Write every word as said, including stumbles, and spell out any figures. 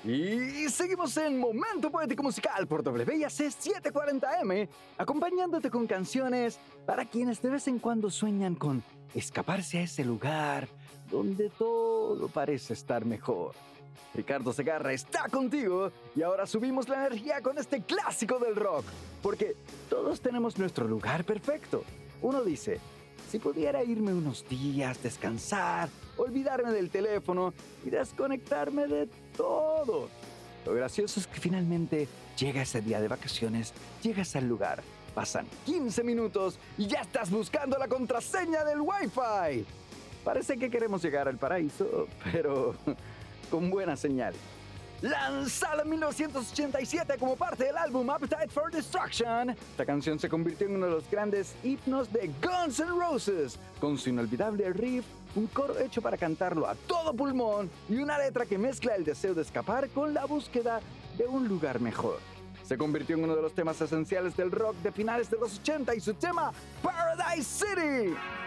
Y seguimos en Momento Poético Musical por W I A C setecientos cuarenta M, acompañándote con canciones para quienes de vez en cuando sueñan con escaparse a ese lugar donde todo parece estar mejor. Ricardo Segarra está contigo y ahora subimos la energía con este clásico del rock, porque todos tenemos nuestro lugar perfecto. Uno dice, si pudiera irme unos días, descansar, olvidarme del teléfono y desconectarme de todo. Lo gracioso es que finalmente llega ese día de vacaciones, llegas al lugar, pasan quince minutos y ya estás buscando la contraseña del Wi-Fi. Parece que queremos llegar al paraíso, pero con buena señal. Lanzada en mil novecientos ochenta y siete como parte del álbum Appetite for Destruction, esta canción se convirtió en uno de los grandes himnos de Guns N' Roses, con su inolvidable riff, un coro hecho para cantarlo a todo pulmón y una letra que mezcla el deseo de escapar con la búsqueda de un lugar mejor. Se convirtió en uno de los temas esenciales del rock de finales de los ochenta y su tema Paradise City.